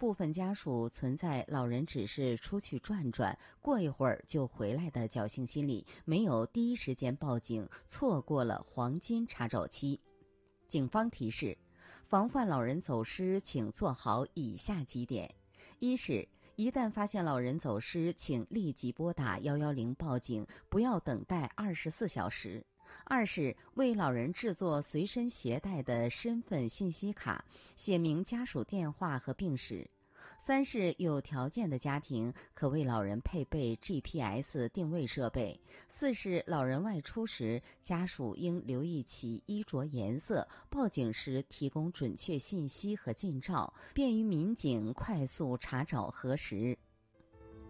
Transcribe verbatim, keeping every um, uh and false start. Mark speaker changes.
Speaker 1: 部分家属存在老人只是出去转转，过一会儿就回来的侥幸心理，没有第一时间报警，错过了黄金查找期。警方提示，防范老人走失，请做好以下几点：一是一旦发现老人走失，请立即拨打一一零报警，不要等待二十四小时。二是为老人制作随身携带的身份信息卡，写明家属电话和病史。三是有条件的家庭可为老人配备 G P S 定位设备。四是老人外出时，家属应留意其衣着颜色，报警时提供准确信息和近照，便于民警快速查找核实。